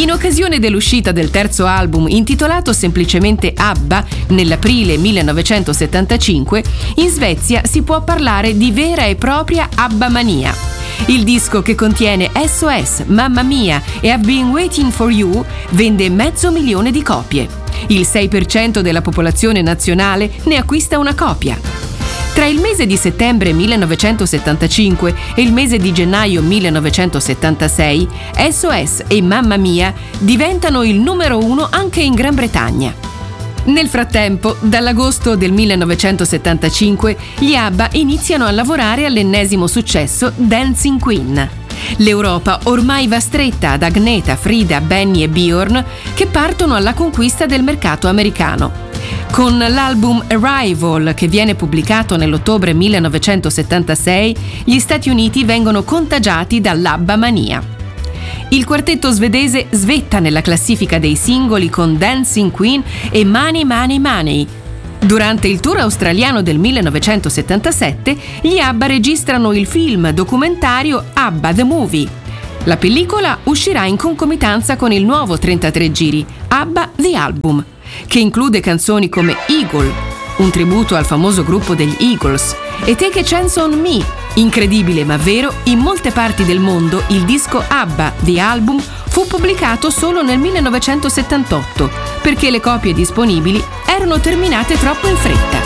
In occasione dell'uscita del terzo album, intitolato semplicemente ABBA, nell'aprile 1975, in Svezia si può parlare di vera e propria ABBA-mania. Il disco, che contiene SOS, Mamma Mia e I've Been Waiting for You, vende 500.000 di copie. Il 6% della popolazione nazionale ne acquista una copia. Tra il mese di settembre 1975 e il mese di gennaio 1976, SOS e Mamma Mia diventano il numero 1 anche in Gran Bretagna. Nel frattempo, dall'agosto del 1975, gli ABBA iniziano a lavorare all'ennesimo successo Dancing Queen. L'Europa ormai va stretta ad Agnetha, Frida, Benny e Björn, che partono alla conquista del mercato americano. Con l'album Arrival, che viene pubblicato nell'ottobre 1976, gli Stati Uniti vengono contagiati dall'ABBA mania. Il quartetto svedese svetta nella classifica dei singoli con Dancing Queen e Money Money Money. Durante il tour australiano del 1977, gli ABBA registrano il film documentario ABBA The Movie. La pellicola uscirà in concomitanza con il nuovo 33 giri ABBA The Album, che include canzoni come Eagle, un tributo al famoso gruppo degli Eagles, e Take a Chance on Me. Incredibile ma vero, in molte parti del mondo il disco ABBA The Album fu pubblicato solo nel 1978, perché le copie disponibili erano terminate troppo in fretta.